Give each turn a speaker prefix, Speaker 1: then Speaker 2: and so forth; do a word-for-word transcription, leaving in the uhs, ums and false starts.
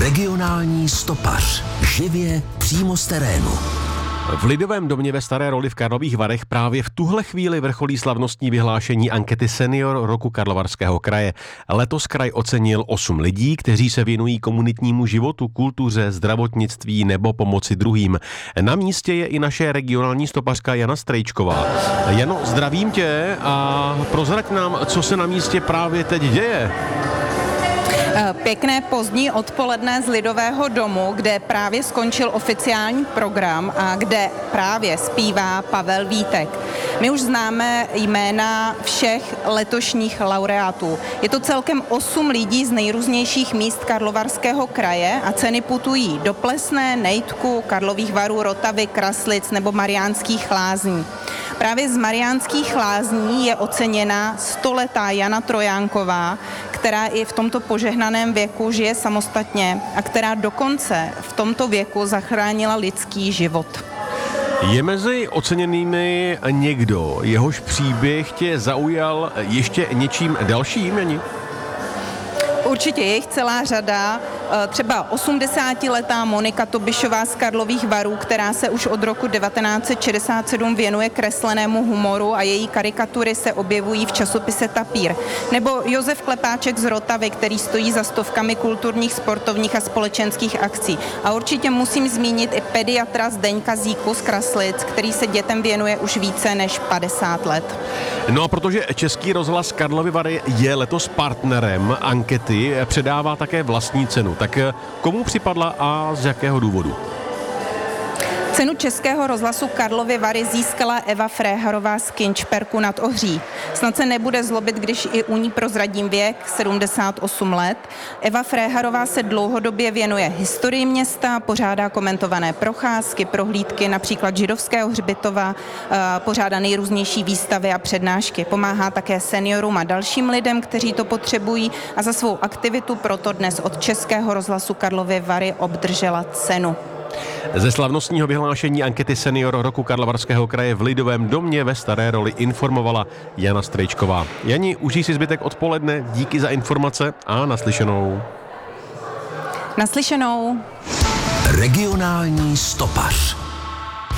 Speaker 1: Regionální stopař. Živě přímo z terénu.
Speaker 2: V Lidovém domě ve Staré Roli v Karlových Varech právě v tuhle chvíli vrcholí slavnostní vyhlášení ankety Senior roku Karlovarského kraje. Letos kraj ocenil osm lidí, kteří se věnují komunitnímu životu, kultuře, zdravotnictví nebo pomoci druhým. Na místě je i naše regionální stopařka Jana Strejčková. Jano, zdravím tě a prozrať nám, co se na místě právě teď děje.
Speaker 3: Pěkné pozdní odpoledne z Lidového domu, kde právě skončil oficiální program a kde právě zpívá Pavel Vítek. My už známe jména všech letošních laureátů. Je to celkem osm lidí z nejrůznějších míst Karlovarského kraje a ceny putují do Plesné, Nejtku, Karlových Varů, Rotavy, Kraslic nebo Mariánských Lázní. Právě z Mariánských Lázní je oceněna stoletá Jana Trojánková, která i v tomto požehnaném věku žije samostatně a která dokonce v tomto věku zachránila lidský život.
Speaker 2: Je mezi oceněnými někdo, jehož příběh tě zaujal ještě něčím dalším, Jani?
Speaker 3: Určitě je jich celá řada, třeba osmdesátiletá Monika Tobišová z Karlových Varů, která se už od roku devatenáct set šedesát sedm věnuje kreslenému humoru a její karikatury se objevují v časopise Tapír. Nebo Josef Klepáček z Rotavy, který stojí za stovkami kulturních, sportovních a společenských akcí. A určitě musím zmínit i pediatra Zdeňka Zíku z Kraslic, který se dětem věnuje už více než padesát let.
Speaker 2: No a protože Český rozhlas Karlovy Vary je letos partnerem ankety, předává také vlastní cenu. Tak komu připadla a z jakého důvodu?
Speaker 3: Cenu Českého rozhlasu Karlovy Vary získala Eva Fréharová z Kinčperku nad Ohří. Snad se nebude zlobit, když i u ní prozradím věk, sedmdesát osm let. Eva Fréharová se dlouhodobě věnuje historii města, pořádá komentované procházky, prohlídky, například Židovského hřbitova, pořádá nejrůznější výstavy a přednášky. Pomáhá také seniorům a dalším lidem, kteří to potřebují, a za svou aktivitu proto dnes od Českého rozhlasu Karlovy Vary obdržela cenu.
Speaker 2: Ze slavnostního vyhlášení ankety Senior roku Karlovarského kraje v Lidovém domě ve Staré Roli informovala Jana Strejčková. Jani, užij si zbytek odpoledne, díky za informace a naslyšenou.
Speaker 3: Naslyšenou.
Speaker 1: Regionální stopař.